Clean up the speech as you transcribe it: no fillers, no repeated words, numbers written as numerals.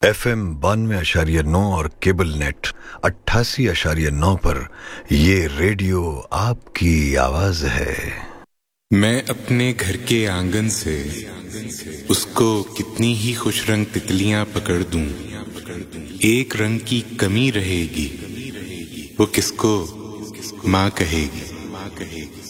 FM 92.9 और cable net 88.9 पर ये रेडियो आपकी आवाज है। मैं अपने घर के आंगन से उसको कितनी ही खुश रंग तितलियां पकड़ दूं, एक रंग की कमी रहेगी, वो किसको माँ कहेगी।